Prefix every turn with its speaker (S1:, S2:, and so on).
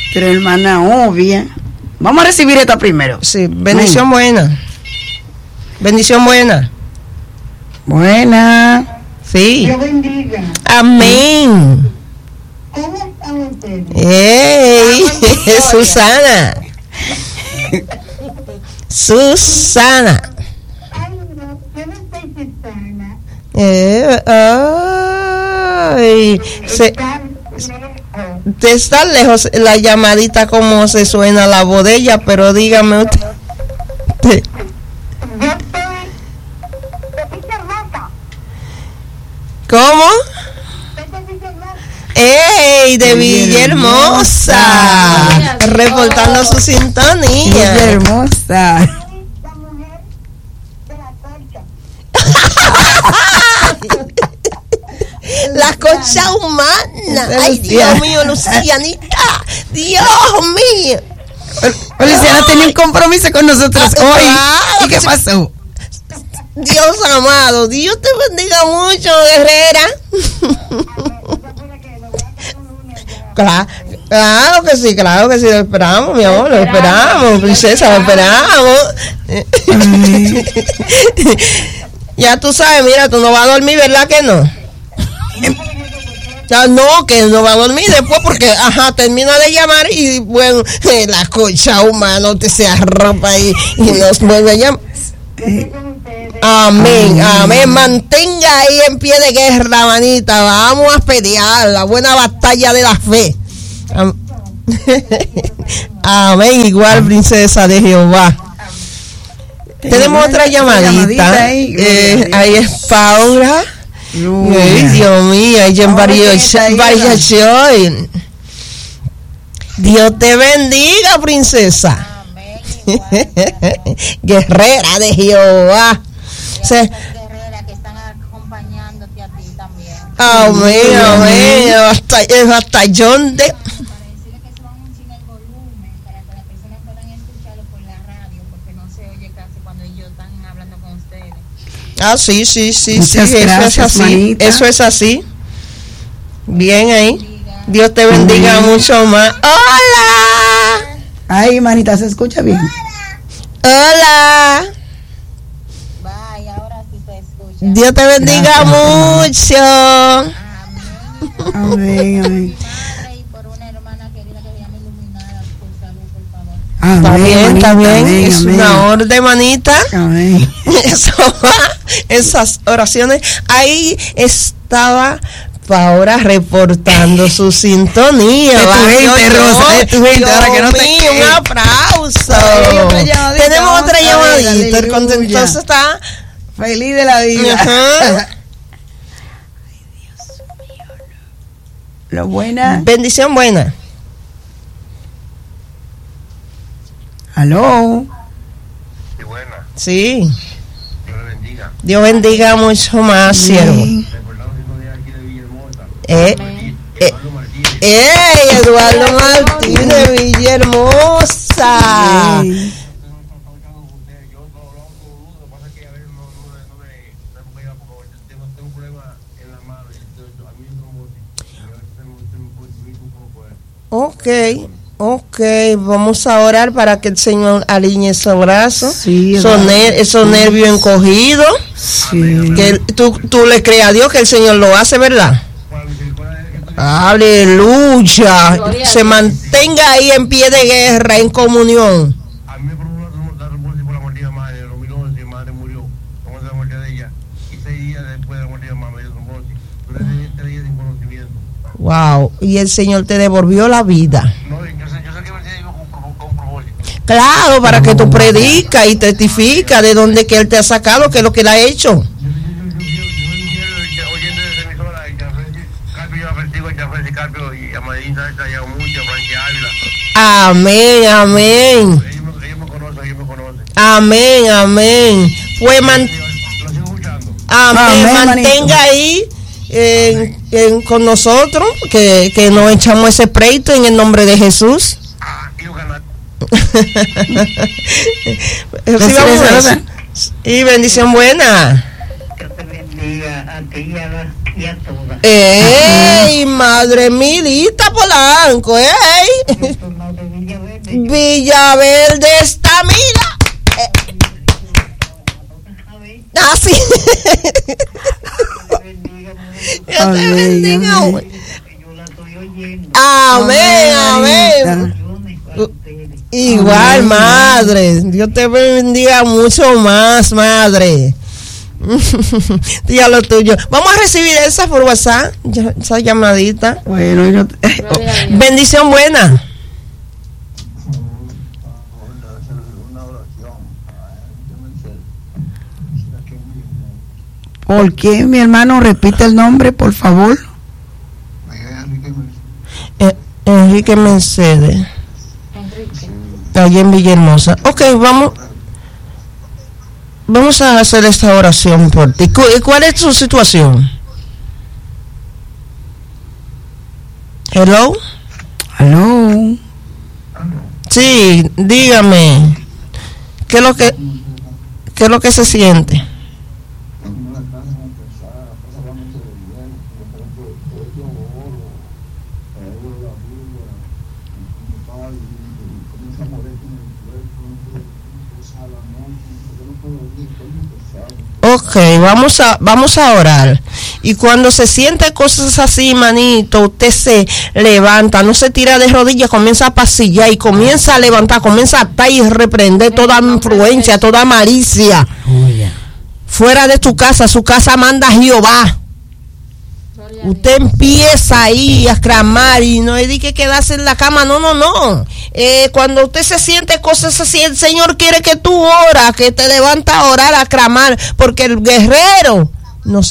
S1: Pero hermana obvia. Vamos a recibir esta primero.
S2: Sí, bendición buena. Bendición buena.
S1: Buena.
S2: Sí.
S3: Dios bendiga.
S2: Amén.
S3: ¿Cómo están ustedes?
S2: ¡Ey! Susana. Susana.
S3: Ay, no, yo no estoy Susana.
S2: Ay.
S3: Están lejos.
S2: Te está lejos la llamadita como se suena la bodega, pero dígame usted.
S3: Yo estoy de Villahermosa.
S2: ¿Cómo?
S3: Estoy de Villahermosa.
S2: ¡Ey! De Villahermosa.
S1: Villahermosa.
S2: Reportando su sintonía.
S1: Hermosa.
S3: Soy la mujer de la concha.
S2: La concha humana. Ay, Dios mío, Lucianita. Dios mío.
S1: Luciana tenía un compromiso con nosotros hoy.
S2: Claro
S1: ¿Y qué
S2: que sí.
S1: pasó?
S2: Dios amado, Dios te bendiga mucho, guerrera. Claro que sí, lo esperamos, mi amor, lo esperamos, princesa, lo esperamos. Ya tú sabes, mira, tú no vas a dormir, ¿verdad que no? Ya no, que no va a dormir después porque, termina de llamar y, bueno, la concha humana te se arropa y nos vuelve a llamar. Amén, amén. Mantenga ahí en pie de guerra, manita. Vamos a pelear la buena batalla de la fe. Amén, igual, princesa de Jehová. Tenemos otra llamadita. Ahí es Paula. Ay, Dios mío, ella en variación. Dios te bendiga, princesa. Guerrera de Jehová.
S4: Guerrera que están acompañándote a ti también.
S2: Amén, amén. El batallón de.
S4: Para decirle que suban un chin el volumen para que las personas puedan escucharlo por la radio, porque no se oye casi cuando ellos están hablando con ustedes.
S2: Sí.
S1: Muchas gracias,
S2: eso es así.
S1: manita.
S2: Eso es así. Bien ahí. Dios te bendiga mucho más. Hola.
S1: Ay, manita, se escucha bien.
S2: Hola.
S4: Bye, ahora sí se escucha.
S2: Dios te bendiga mucho.
S1: Amén, amén.
S4: Madre y por una hermana querida que se llama Iluminada, por salud, por favor.
S2: Está bien, está bien.
S1: Amén,
S2: Es
S1: amén.
S2: una orden, manita.
S1: Amén.
S2: Eso va, esas oraciones. Ahí estaba Paola reportando su sintonía.
S1: De tu gente, Rosa, de tu gente, ahora que no te
S2: mío, un
S1: quede.
S2: aplauso.
S1: Otra llamadita,
S2: Tenemos otra
S1: vamos a ver,
S2: llamadita. El
S1: aleluya.
S2: contento está.
S1: Feliz de la vida.
S2: Ajá.
S1: Lo buena.
S2: Bendición buena.
S1: Aló.
S5: Sí, buena.
S2: Sí.
S5: Dios le bendiga.
S2: Dios bendiga mucho más, siervo.
S5: Recordamos que días aquí de Villahermosa. Eduardo Martínez.
S2: Eduardo Martínez de Villahermosa.
S1: Sí.
S5: Yo no hablamos con uno, lo que pasa es que a veces no me pega porque tengo un problema en la mano y entonces a mí no me
S2: Ok, vamos a orar para que el Señor alinee esos brazos,
S1: Sí,
S2: esos nervios encogidos,
S1: Sí.
S2: que tú le creas a Dios que el Señor lo hace, ¿verdad? Aleluya, se mantenga ahí en pie de guerra, en comunión.
S5: A mí me produjo la revolución por la muerte de mi madre en 2011, mi madre murió, como se la muerte de ella, y 6 días después de la muerte de mi mamá me dio trombosis, duré 3 días sin conocimiento.
S2: Wow, y el Señor te devolvió la vida.
S5: No, yo sé que me tiene con propósito.
S2: Claro, para que tú predicas y testificas de dónde que Él te ha sacado, que es lo que Él ha hecho.
S5: Yo oyendo de esa emisora, Carpio, yo apertigo a Jafé Carpio y a Madrid se ha trayado mucho, a Francia Ávila.
S2: Amén, amén.
S5: Ellos me conocen.
S2: Amén. Pues
S5: Lo sigo escuchando.
S2: amén,
S1: Amén,
S2: mantenga
S1: manito.
S2: ahí con nosotros, que nos echamos ese pleito en el nombre de Jesús.
S5: Y los canales.
S2: Recibamos eso. Y bendición buena.
S3: Dios te bendiga a ti y a y a todas.
S2: ¡Ey, madre milita Polanco! ¡Ey!
S3: Doctor Mauro Villaverde.
S2: Villaverde está, mira. Ah, sí. Dios te bendiga.
S1: Amén.
S3: Yo la estoy oyendo.
S2: Amén, amén.
S3: Bendiciones para ustedes.
S2: Igual, madre. Dios te bendiga mucho más, madre. Diga lo tuyo. Vamos a recibir esa por WhatsApp, esa llamadita.
S1: Bueno, yo,
S2: Bendición buena.
S5: Una oración.
S1: ¿por qué, mi hermano? Repite el nombre, por favor.
S2: Enrique Mercedes. Allí en Villahermosa. Ok, vamos a hacer esta oración por ti. ¿Cuál es tu situación? Hello.
S1: Aló.
S2: Sí, dígame. ¿Qué es lo que se siente? Ok, vamos a orar. Y cuando se siente cosas así, manito, usted se levanta, no se tira de rodillas, comienza a pasillar y comienza a levantar, comienza a atar y reprender toda influencia, toda malicia. Fuera de tu casa, su casa manda Jehová. Usted empieza ahí a clamar y no es que quedarse en la cama, no. Cuando usted se siente cosas así, el Señor quiere que tú oras, que te levantas a orar, a clamar, porque el guerrero no se